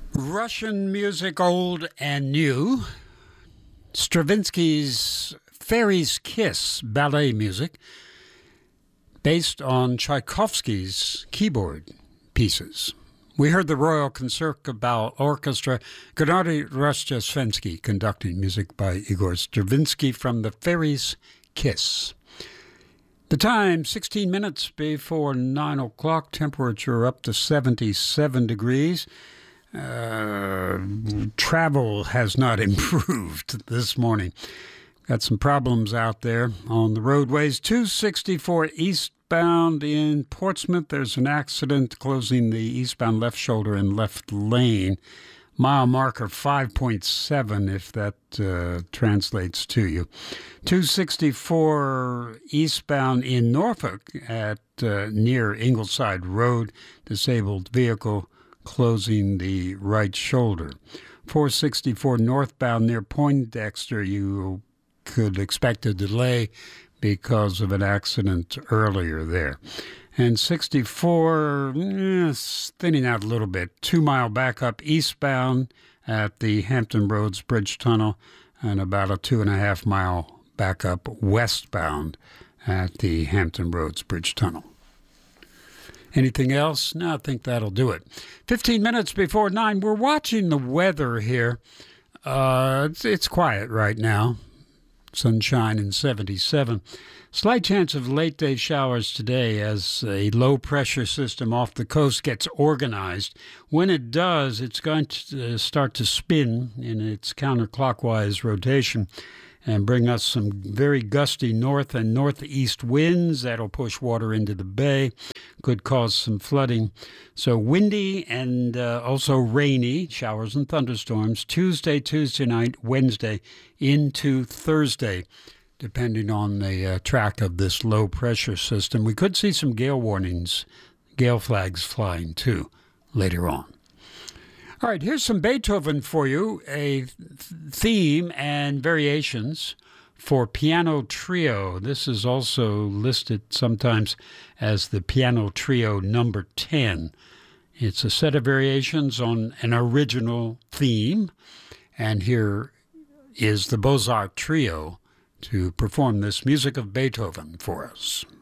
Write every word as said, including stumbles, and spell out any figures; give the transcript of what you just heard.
Russian music, old and new. Stravinsky's Fairy's Kiss ballet music, based on Tchaikovsky's keyboard pieces. We heard the Royal Concertgebouw Orchestra, Gennady Rozhdestvensky conducting music by Igor Stravinsky from the Fairy's Kiss. The time, sixteen minutes before nine o'clock, temperature up to seventy-seven degrees. Uh, travel has not improved this morning. Got some problems out there on the roadways. two sixty-four eastbound in Portsmouth. There's an accident closing the eastbound left shoulder and left lane. Mile marker five point seven, if that uh, translates to you. two sixty-four eastbound in Norfolk at uh, near Ingleside Road. Disabled vehicle closing the right shoulder. four sixty-four northbound near Poindexter, you could expect a delay because of an accident earlier there. And sixty-four, eh, thinning out a little bit. Two mile back up eastbound at the Hampton Roads Bridge Tunnel, and about a two and a half mile back up westbound at the Hampton Roads Bridge Tunnel. Anything else? No, I think that'll do it. fifteen minutes before nine, we're watching the weather here. Uh, it's, it's quiet right now. Sunshine and seventy-seven. Slight chance of late-day showers today as a low-pressure system off the coast gets organized. When it does, it's going to start to spin in its counterclockwise rotation and bring us some very gusty north and northeast winds that'll push water into the bay, could cause some flooding. So windy and uh, also rainy, showers and thunderstorms, Tuesday, Tuesday night, Wednesday into Thursday, depending on the uh, track of this low-pressure system. We could see some gale warnings, gale flags flying too later on. All right, here's some Beethoven for you, a th- theme and variations for piano trio. This is also listed sometimes as the piano trio number ten. It's a set of variations on an original theme, and here is the Beaux-Arts Trio to perform this music of Beethoven for us.